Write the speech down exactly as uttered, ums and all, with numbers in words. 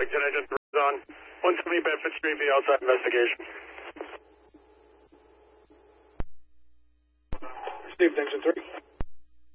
Wellington, I just on one seventy Bedford Street, the outside investigation. Steve, Tension three.